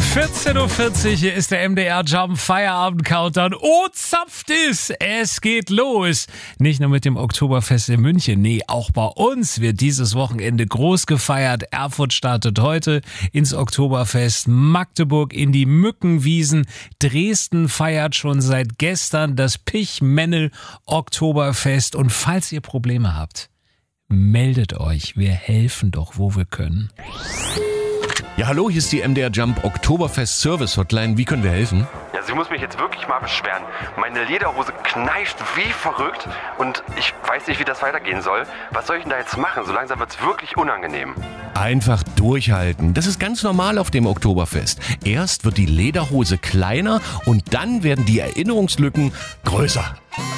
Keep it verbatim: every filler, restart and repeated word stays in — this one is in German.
vierzehn Uhr vierzig, hier ist der M D R Jump Feierabend Countdown. Oh, zapft es! Es geht los! Nicht nur mit dem Oktoberfest in München, nee, auch bei uns wird dieses Wochenende groß gefeiert. Erfurt startet heute ins Oktoberfest, Magdeburg in die Mückenwiesen, Dresden feiert schon seit gestern das Pichmennel Oktoberfest. Und falls ihr Probleme habt, meldet euch, wir helfen doch, wo wir können. Ja, hallo, hier ist die M D R Jump Oktoberfest Service Hotline. Wie können wir helfen? Ja, sie muss mich jetzt wirklich mal beschweren. Meine Lederhose kneift wie verrückt und ich weiß nicht, wie das weitergehen soll. Was soll ich denn da jetzt machen? So langsam wird's wirklich unangenehm. Einfach durchhalten. Das ist ganz normal auf dem Oktoberfest. Erst wird die Lederhose kleiner und dann werden die Erinnerungslücken größer.